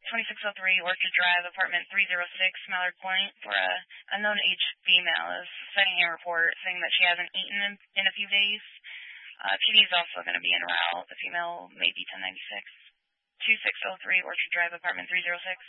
2603 Orchard Drive, apartment 306, Mallard Point, for a unknown age female is sending a report saying that she hasn't eaten in a few days. PD is also going to be en route. The female may be 1096. 2603 Orchard Drive, apartment 306.